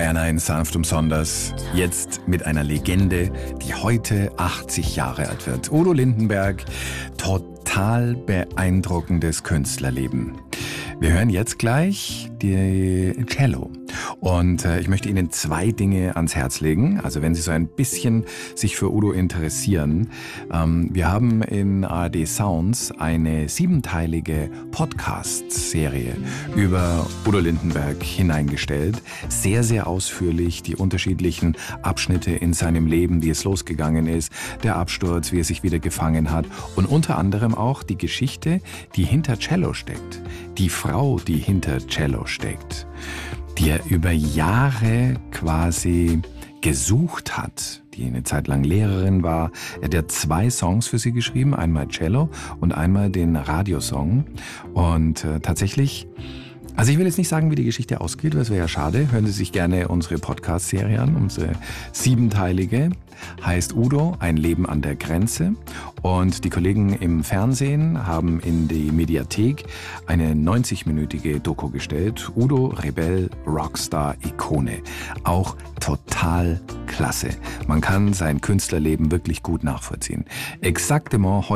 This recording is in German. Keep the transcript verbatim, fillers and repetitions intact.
Bayern eins, sanft und besonders. Jetzt mit einer Legende, die heute achtzig Jahre alt wird. Udo Lindenberg, total beeindruckendes Künstlerleben. Wir hören jetzt gleich die Cello. Und äh, ich möchte Ihnen zwei Dinge ans Herz legen. Also wenn Sie so ein bisschen sich für Udo interessieren. Ähm, wir haben in A R D Sounds eine siebenteilige Podcast-Serie über Udo Lindenberg hineingestellt. Sehr, sehr ausführlich die unterschiedlichen Abschnitte in seinem Leben, wie es losgegangen ist, der Absturz, wie er sich wieder gefangen hat und unter anderem auch die Geschichte, die hinter Cello steckt. Die Frau, die hinter Cello steckt, die er über Jahre quasi gesucht hat, die eine Zeit lang Lehrerin war. Er hat ja zwei Songs für sie geschrieben, einmal Cello und einmal den Radiosong. Und äh, tatsächlich, also ich will jetzt nicht sagen, wie die Geschichte ausgeht, das wäre ja schade. Hören Sie sich gerne unsere Podcast-Serie an, unsere siebenteilige. Heißt Udo, ein Leben an der Grenze. Und die Kollegen im Fernsehen haben in die Mediathek eine neunzig-minütige Doku gestellt. Udo, Rebell, Rockstar, Ikone. Auch total klasse. Man kann sein Künstlerleben wirklich gut nachvollziehen. Exactement